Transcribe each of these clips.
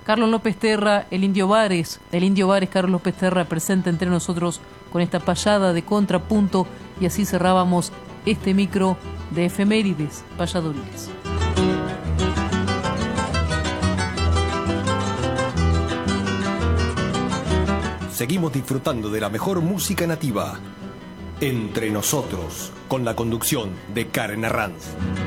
Carlos López Terra, el Indio Vares, Carlos López Terra, presente entre nosotros con esta payada de contrapunto, y así cerrábamos este micro de efemérides payadoriles. Seguimos disfrutando de la mejor música nativa, Entre Nosotros, con la conducción de Karen Arranz.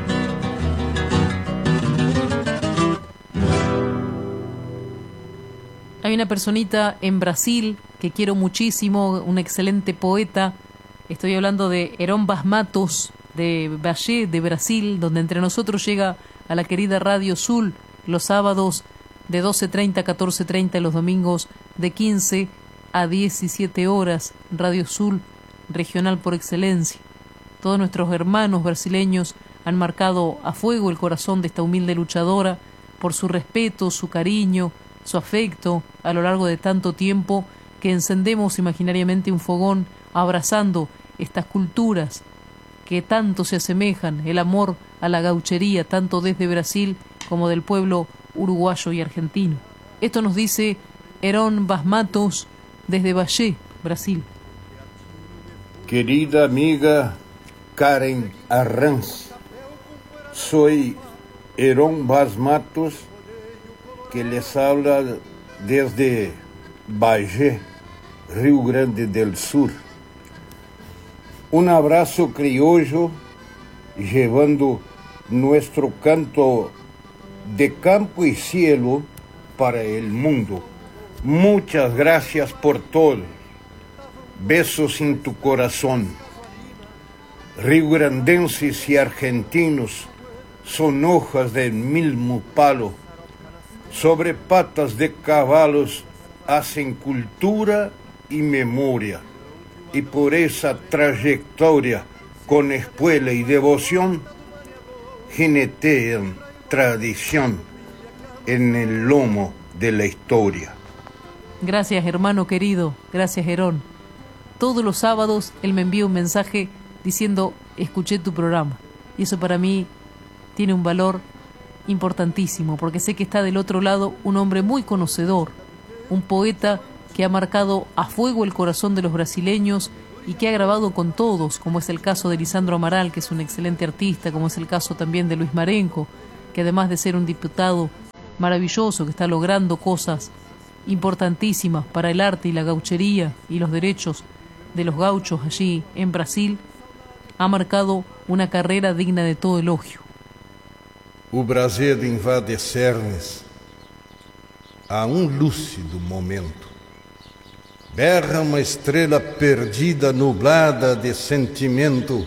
Hay una personita en Brasil que quiero muchísimo, un excelente poeta. Estoy hablando de Herón Vaz Matos, de Valle, de Brasil, donde Entre Nosotros llega a la querida Radio Sul los sábados de 12:30 a 14:30, los domingos de 15 a 17 horas. Radio Sul, regional por excelencia. Todos nuestros hermanos brasileños han marcado a fuego el corazón de esta humilde luchadora por su respeto, su cariño, su afecto a lo largo de tanto tiempo que encendemos imaginariamente un fogón abrazando estas culturas que tanto se asemejan, el amor a la gauchería, tanto desde Brasil como del pueblo uruguayo y argentino. Esto nos dice Herón Vaz Matos desde Valle, Brasil. Querida amiga Karen Arranz, soy Herón Vaz Matos, que les habla desde Bagé, Rio Grande del Sur. Un abrazo criollo llevando nuestro canto de campo y cielo para el mundo. Muchas gracias por todo. Besos en tu corazón. Riograndenses y argentinos son hojas del mismo palo. Sobre patas de caballos hacen cultura y memoria, y por esa trayectoria con espuela y devoción jinetean tradición en el lomo de la historia. Gracias, hermano querido, gracias, Herón. Todos los sábados él me envía un mensaje diciendo: escuché tu programa, y eso para mí tiene un valor importantísimo, porque sé que está del otro lado un hombre muy conocedor, un poeta que ha marcado a fuego el corazón de los brasileños y que ha grabado con todos, como es el caso de Lisandro Amaral, que es un excelente artista, como es el caso también de Luis Marenco, que además de ser un diputado maravilloso, que está logrando cosas importantísimas para el arte y la gauchería y los derechos de los gauchos allí en Brasil, ha marcado una carrera digna de todo elogio. O Brasil invade cernes a lúcido momento. Berra uma estrela perdida, nublada de sentimento.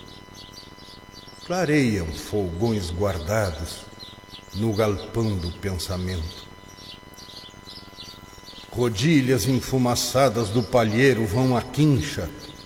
Clareiam fogões guardados no galpão do pensamento. Rodilhas enfumaçadas do palheiro vão à quincha.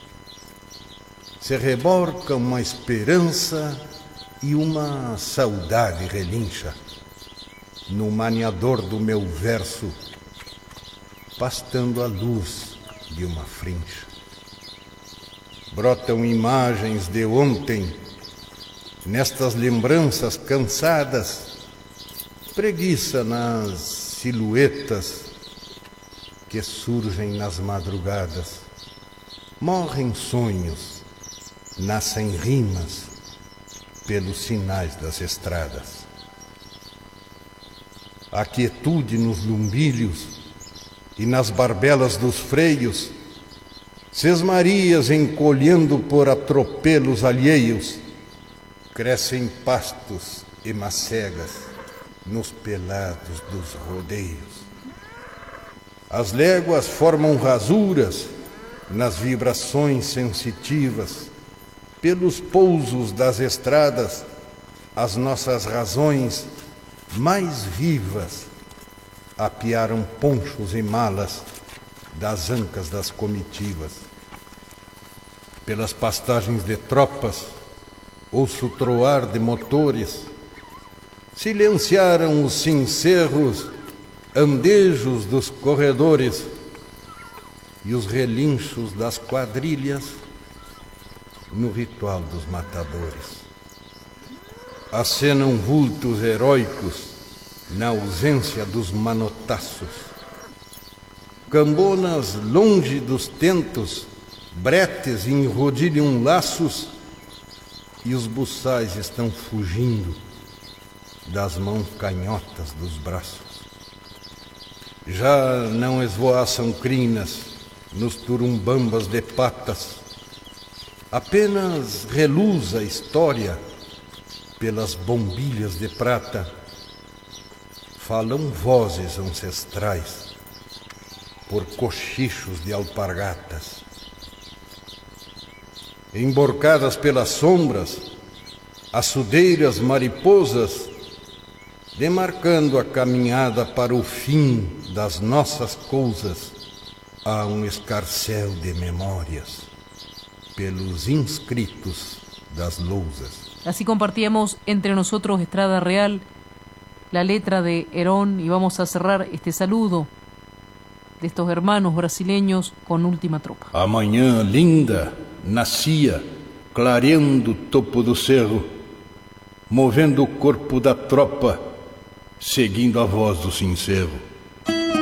Se reborca uma esperança e uma saudade relincha no maniador do meu verso, pastando a luz de uma frincha. Brotam imagens de ontem nestas lembranças cansadas, preguiça nas silhuetas que surgem nas madrugadas. Morrem sonhos, nascem rimas pelos sinais das estradas. A quietude nos lumbilhos e nas barbelas dos freios, sesmarias encolhendo por atropelos alheios, crescem pastos e macegas nos pelados dos rodeios. As léguas formam rasuras nas vibrações sensitivas. Pelos pousos das estradas, as nossas razões mais vivas apiaram ponchos e malas das ancas das comitivas. Pelas pastagens de tropas, ouço troar de motores, silenciaram os cencerros, andejos dos corredores e os relinchos das quadrilhas no ritual dos matadores. Acenam vultos heróicos na ausência dos manotaços. Cambonas longe dos tentos, bretes enrodilham laços, e os buçais estão fugindo das mãos canhotas dos braços. Já não esvoaçam crinas nos turumbambas de patas, apenas reluz a história pelas bombilhas de prata. Falam vozes ancestrais por cochichos de alpargatas. Emborcadas pelas sombras, açudeiras mariposas, demarcando a caminhada para o fim das nossas coisas, há um escarcéu de memórias pelos inscritos das lousas. Así compartíamos entre nosotros Estrada Real, la letra de Herón, y vamos a cerrar este saludo de estos hermanos brasileños con Última Tropa. A manhã linda nascia, clareando o topo do cerro, movendo o corpo da tropa, seguindo a voz do sincero.